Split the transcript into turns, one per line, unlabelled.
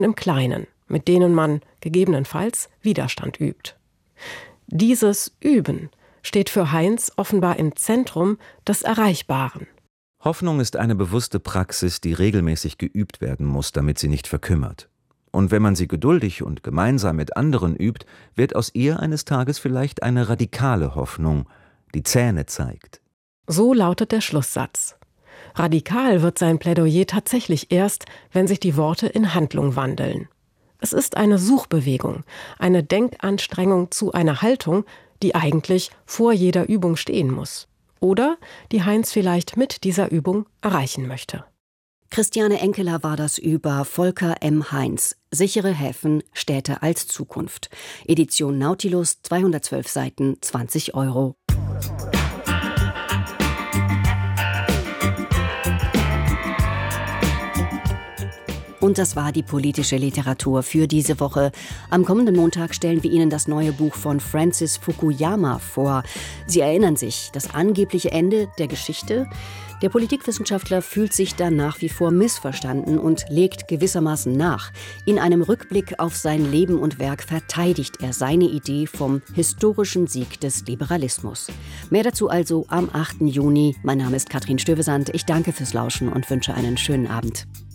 im Kleinen, mit denen man gegebenenfalls Widerstand übt. Dieses Üben steht für Heinz offenbar im Zentrum des Erreichbaren.
Hoffnung ist eine bewusste Praxis, die regelmäßig geübt werden muss, damit sie nicht verkümmert. Und wenn man sie geduldig und gemeinsam mit anderen übt, wird aus ihr eines Tages vielleicht eine radikale Hoffnung, die Zähne zeigt.
So lautet der Schlusssatz. Radikal wird sein Plädoyer tatsächlich erst, wenn sich die Worte in Handlung wandeln. Es ist eine Suchbewegung, eine Denkanstrengung zu einer Haltung, die eigentlich vor jeder Übung stehen muss. Oder die Heinz vielleicht mit dieser Übung erreichen möchte.
Christiane Enkeler war das über Volker M. Heinz. Sichere Häfen, Städte als Zukunft. Edition Nautilus, 212 Seiten, 20 €. Und das war die politische Literatur für diese Woche. Am kommenden Montag stellen wir Ihnen das neue Buch von Francis Fukuyama vor. Sie erinnern sich, das angebliche Ende der Geschichte? Der Politikwissenschaftler fühlt sich da nach wie vor missverstanden und legt gewissermaßen nach. In einem Rückblick auf sein Leben und Werk verteidigt er seine Idee vom historischen Sieg des Liberalismus. Mehr dazu also am 8. Juni. Mein Name ist Katrin Stövesand. Ich danke fürs Lauschen und wünsche einen schönen Abend.